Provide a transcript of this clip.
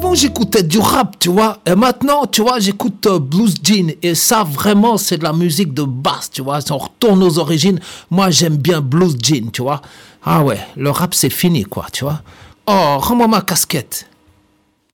avant, j'écoutais du rap, tu vois. Et maintenant, tu vois, j'écoute Blues Jean. Et ça, vraiment, c'est de la musique de basse, tu vois. Si on retourne aux origines, moi, j'aime bien Blues Jean, tu vois. Ah ouais, le rap, c'est fini, quoi, tu vois. Oh, rends-moi ma casquette.